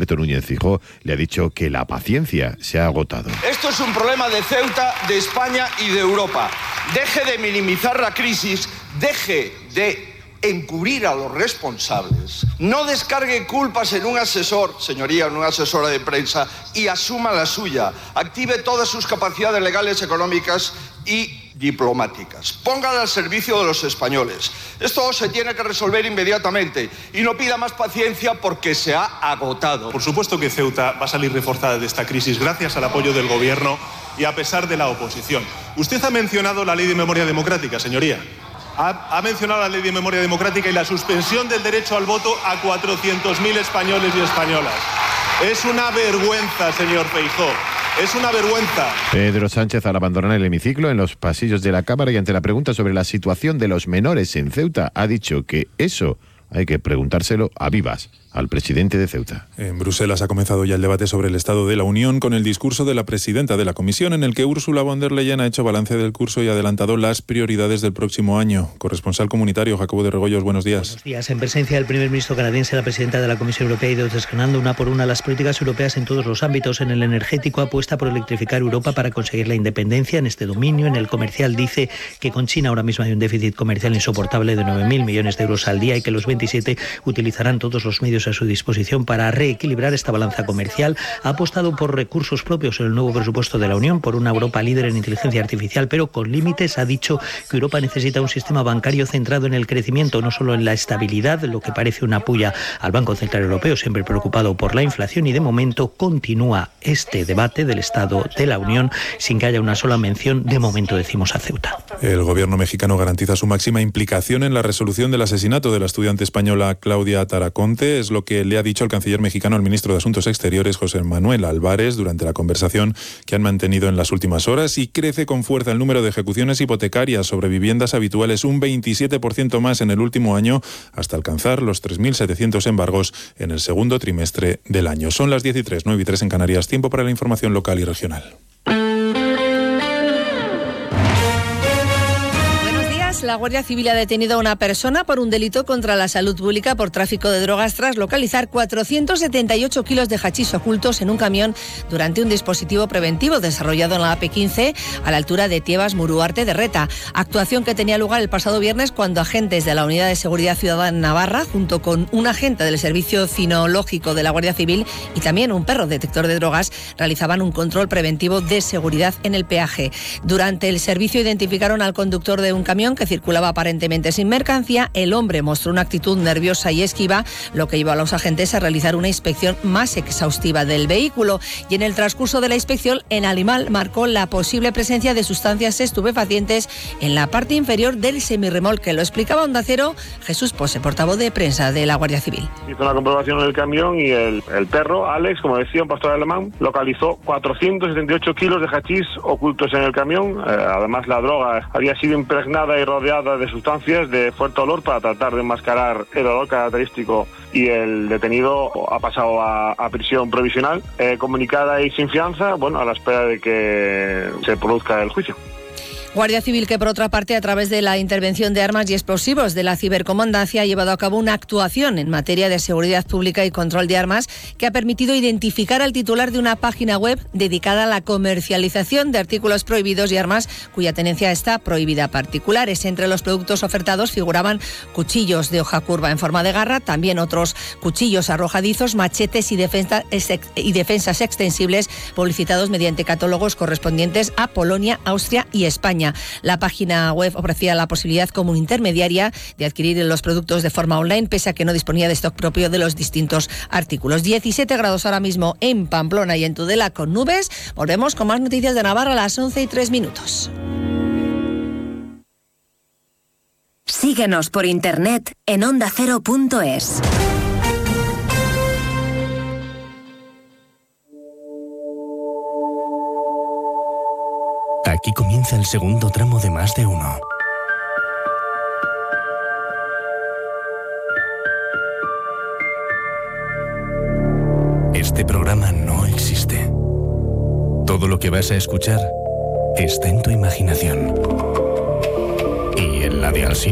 Alberto Núñez Feijóo le ha dicho que la paciencia se ha agotado. Esto es un problema de Ceuta, de España y de Europa. Deje de minimizar la crisis, deje de encubrir a los responsables, no descargue culpas en un asesor, señoría, en una asesora de prensa, y asuma la suya. Active todas sus capacidades legales, económicas y diplomáticas. Póngala al servicio de los españoles. Esto se tiene que resolver inmediatamente y no pida más paciencia porque se ha agotado. Por supuesto que Ceuta va a salir reforzada de esta crisis gracias al apoyo del Gobierno y a pesar de la oposición. Usted ha mencionado la Ley de Memoria Democrática, señoría. Ha mencionado la Ley de Memoria Democrática y la suspensión del derecho al voto a 400.000 españoles y españolas. Es una vergüenza, señor Feijóo. Es una vergüenza. Pedro Sánchez, al abandonar el hemiciclo en los pasillos de la Cámara y ante la pregunta sobre la situación de los menores en Ceuta, ha dicho que eso hay que preguntárselo a vivas, al presidente de Ceuta. En Bruselas ha comenzado ya el debate sobre el Estado de la Unión con el discurso de la presidenta de la Comisión, en el que Ursula von der Leyen ha hecho balance del curso y ha adelantado las prioridades del próximo año. Corresponsal comunitario, Jacobo de Regoyos, buenos días. Buenos días. En presencia del primer ministro canadiense, la presidenta de la Comisión Europea ha ido desgranando una por una las políticas europeas en todos los ámbitos. En el energético apuesta por electrificar Europa para conseguir la independencia en este dominio. En el comercial dice que con China ahora mismo hay un déficit comercial insoportable de 9.000 millones de euros al día y que los 27 utilizarán todos los medios a su disposición para reequilibrar esta balanza comercial. Ha apostado por recursos propios en el nuevo presupuesto de la Unión, por una Europa líder en inteligencia artificial, pero con límites. Ha dicho que Europa necesita un sistema bancario centrado en el crecimiento, no solo en la estabilidad, lo que parece una pulla al Banco Central Europeo, siempre preocupado por la inflación, y de momento continúa este debate del Estado de la Unión sin que haya una sola mención, de momento decimos, a Ceuta. El gobierno mexicano garantiza su máxima implicación en la resolución del asesinato de la estudiante española Claudia Taraconte. Es lo que le ha dicho el canciller mexicano al ministro de Asuntos Exteriores, José Manuel Álvarez, durante la conversación que han mantenido en las últimas horas. Y crece con fuerza el número de ejecuciones hipotecarias sobre viviendas habituales, un 27% más en el último año, hasta alcanzar los 3.700 embargos en el segundo trimestre del año. Son las 10:03, 9:03 en Canarias. Tiempo para la información local y regional. La Guardia Civil ha detenido a una persona por un delito contra la salud pública por tráfico de drogas tras localizar 478 kilos de hachís ocultos en un camión durante un dispositivo preventivo desarrollado en la AP15 a la altura de Tiebas-Muruarte de Reta. Actuación que tenía lugar el pasado viernes cuando agentes de la Unidad de Seguridad Ciudadana Navarra, junto con un agente del Servicio Cinológico de la Guardia Civil y también un perro detector de drogas, realizaban un control preventivo de seguridad en el peaje. Durante el servicio identificaron al conductor de un camión que circulaba aparentemente sin mercancía. El hombre mostró una actitud nerviosa y esquiva, lo que llevó a los agentes a realizar una inspección más exhaustiva del vehículo. Y en el transcurso de la inspección, el animal marcó la posible presencia de sustancias estupefacientes en la parte inferior del semirremolque. Lo explicaba Onda Cero Jesús Pose, portavoz de prensa de la Guardia Civil. Hizo una comprobación en el camión y el perro, Alex, como decía, un pastor alemán, localizó 478 kilos de hachís ocultos en el camión. Además, la droga había sido impregnada y rodeada de sustancias de fuerte olor para tratar de enmascarar el olor característico, y el detenido ha pasado a prisión provisional, comunicada y sin fianza, a la espera de que se produzca el juicio. Guardia Civil que, por otra parte, a través de la intervención de armas y explosivos de la cibercomandancia, ha llevado a cabo una actuación en materia de seguridad pública y control de armas que ha permitido identificar al titular de una página web dedicada a la comercialización de artículos prohibidos y armas cuya tenencia está prohibida a particulares. Entre los productos ofertados figuraban cuchillos de hoja curva en forma de garra, también otros cuchillos arrojadizos, machetes y defensas extensibles publicitados mediante catálogos correspondientes a Polonia, Austria y España. La página web ofrecía la posibilidad como intermediaria de adquirir los productos de forma online, pese a que no disponía de stock propio de los distintos artículos. 17 grados ahora mismo en Pamplona y en Tudela con nubes. Volvemos con más noticias de Navarra a las 11:03. Síguenos por internet en ondacero.es. Aquí comienza el segundo tramo de Más de Uno. Este programa no existe. Todo lo que vas a escuchar está en tu imaginación y en la de Alsina.